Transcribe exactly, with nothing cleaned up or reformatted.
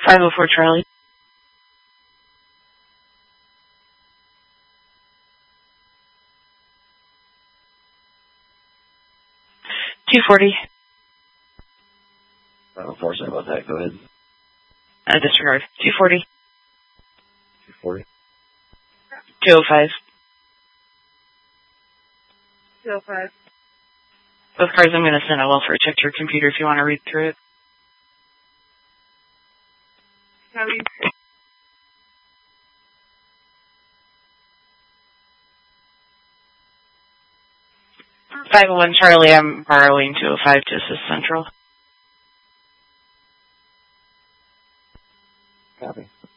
five oh four Charlie. two forty. five oh four, sorry about that. Go ahead. Uh, disregard. two forty. two forty. two oh five. two oh five. Those cards I'm going to send a welfare check to your computer if you want to read through it. Copy. five oh one Charlie, I'm borrowing two oh five to assist Central.